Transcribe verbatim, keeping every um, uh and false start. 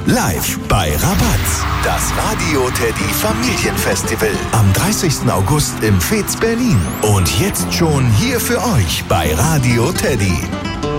live bei Rabatz. Das Radio Teddy Familienfestival am dreißigsten August im Fez Berlin. Und jetzt schon hier für euch bei Radio Teddy.